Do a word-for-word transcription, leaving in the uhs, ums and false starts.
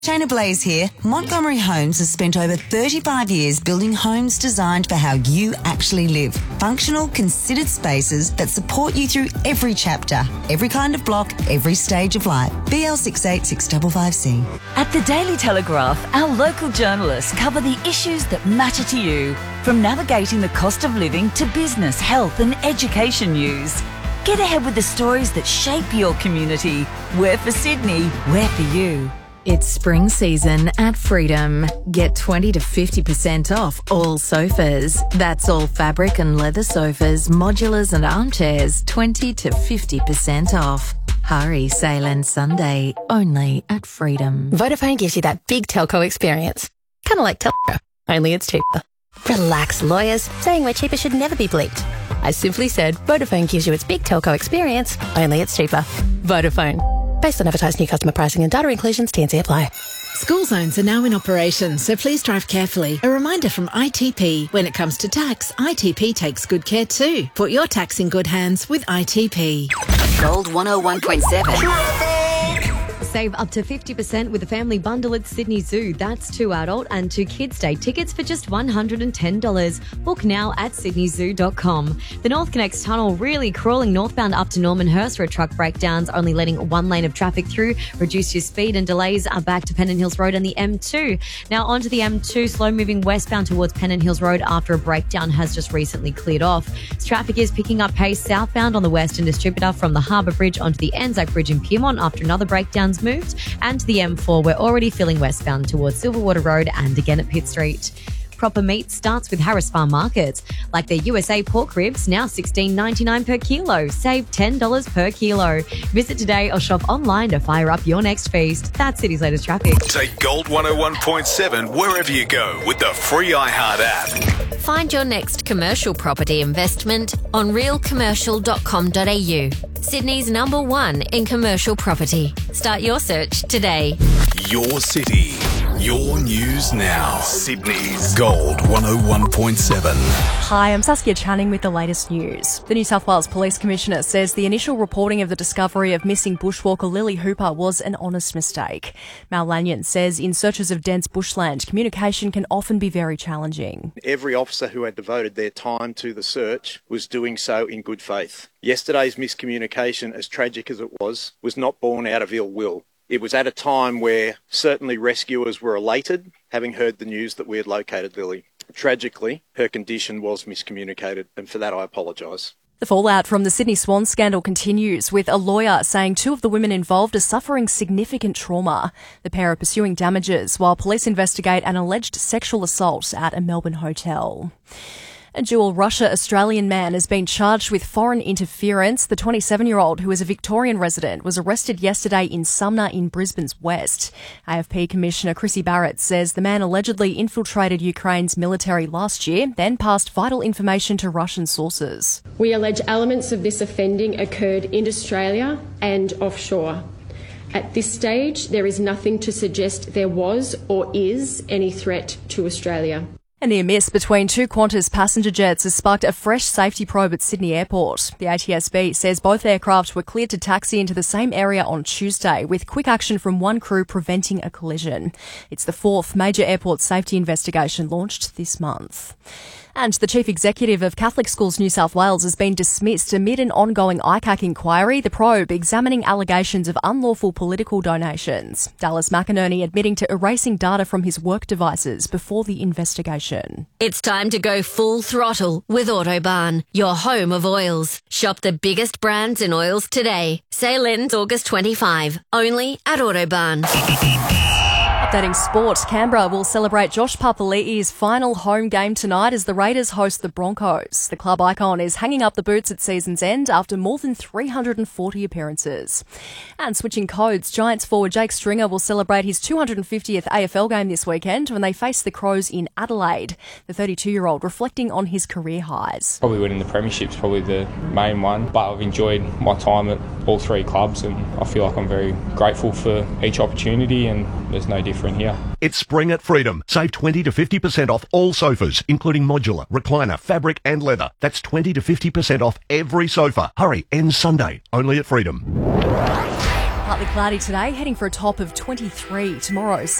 Shayna Blaze here. Montgomery Homes has spent over thirty-five years building homes designed for how you actually live. Functional, considered spaces that support you through every chapter, every kind of block, every stage of life. B L six eight six five five C. At the Daily Telegraph, our local journalists cover the issues that matter to you, from navigating the cost of living to business, health and education news. Get ahead with the stories that shape your community. We're for Sydney, we're for you. It's spring season at Freedom. Get twenty to fifty percent off all sofas. That's all fabric and leather sofas, modulars and armchairs, twenty to fifty percent off. Hurry, sale ends Sunday, only at Freedom. Vodafone gives you that big telco experience. Kind of like telco, only it's cheaper. Relax, lawyers. Saying we're cheaper should never be bleeped. I simply said Vodafone gives you its big telco experience, only it's cheaper. Vodafone. Based on advertised new customer pricing and data inclusions, T and C apply. School zones are now in operation, so please drive carefully. A reminder from I T P. When it comes to tax, I T P takes good care too. Put your tax in good hands with I T P. Gold one oh one point seven. Save up to fifty percent with a family bundle at Sydney Zoo. That's two adult and two kids' day tickets for just one hundred ten dollars. Book now at sydney zoo dot com. The North Connects tunnel really crawling northbound up to Normanhurst for truck breakdowns, only letting one lane of traffic through. Reduce your speed and delays are back to Pennant Hills Road and the M two. Now onto the M two, slow moving westbound towards Pennant Hills Road after a breakdown has just recently cleared off. Traffic is picking up pace southbound on the Western Distributor from the Harbour Bridge onto the Anzac Bridge in Pyrmont after another breakdown's moved, and to the M four, we're already filling westbound towards Silverwater Road and again at Pitt Street. Proper meat starts with Harris Farm Market. Like their U S A pork ribs, now sixteen ninety-nine per kilo. Save ten dollars per kilo. Visit today or shop online to fire up your next feast. That's City's latest traffic. Take Gold one oh one point seven wherever you go with the free iHeart app. Find your next commercial property investment on real commercial dot com dot a u. Sydney's number one in commercial property. Start your search today. Your city, your news now. Sydney's Gold one oh one point seven. Hi, I'm Saskia Channing with the latest news. The New South Wales Police Commissioner says the initial reporting of the discovery of missing bushwalker Lily Hooper was an honest mistake. Mal Lanyon says in searches of dense bushland, communication can often be very challenging. Every officer who had devoted their time to the search was doing so in good faith. Yesterday's miscommunication, as tragic as it was, was not born out of ill will. It was at a time where certainly rescuers were elated, having heard the news that we had located Lily. Tragically, her condition was miscommunicated, and for that I apologise. The fallout from the Sydney Swans scandal continues, with a lawyer saying two of the women involved are suffering significant trauma. The pair are pursuing damages while police investigate an alleged sexual assault at a Melbourne hotel. A dual Russia-Australian man has been charged with foreign interference. The twenty-seven-year-old, who is a Victorian resident, was arrested yesterday in Sumner in Brisbane's west. A F P Commissioner Chrissy Barrett says the man allegedly infiltrated Ukraine's military last year, then passed vital information to Russian sources. We allege elements of this offending occurred in Australia and offshore. At this stage, there is nothing to suggest there was or is any threat to Australia. A near miss between two Qantas passenger jets has sparked a fresh safety probe at Sydney Airport. The A T S B says both aircraft were cleared to taxi into the same area on Tuesday, with quick action from one crew preventing a collision. It's the fourth major airport safety investigation launched this month. And the Chief Executive of Catholic Schools New South Wales has been dismissed amid an ongoing I C A C inquiry, the probe examining allegations of unlawful political donations. Dallas McInerney admitting to erasing data from his work devices before the investigation. It's time to go full throttle with Autobarn, your home of oils. Shop the biggest brands in oils today. Sale ends August twenty-fifth, only at Autobarn. Updating sport, Canberra will celebrate Josh Papali'i's final home game tonight as the Raiders host the Broncos. The club icon is hanging up the boots at season's end after more than three hundred forty appearances. And switching codes, Giants forward Jake Stringer will celebrate his two hundred fiftieth A F L game this weekend when they face the Crows in Adelaide. The thirty-two-year-old reflecting on his career highs. Probably winning the premiership's probably the main one, but I've enjoyed my time at all three clubs and I feel like I'm very grateful for each opportunity and there's no difference here. It's spring at Freedom. Save twenty to fifty percent off all sofas, including modular, recliner, fabric and leather. That's twenty to fifty percent off every sofa. Hurry, ends Sunday, only at Freedom. Partly cloudy today, heading for a top of twenty-three tomorrow.